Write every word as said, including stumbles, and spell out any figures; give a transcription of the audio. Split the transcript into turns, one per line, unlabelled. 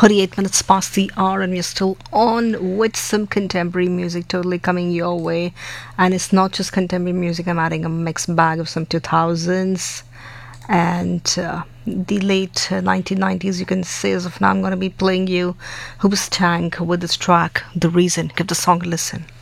forty-eight minutes past the hour, and we're still on with some contemporary music totally coming your way. And it's not just contemporary music, I'm adding a mixed bag of some two thousands and uh, the late uh, nineteen nineties, you can say. As of now, I'm going to be playing you Hoobastank with this track, The Reason. Give the song a listen.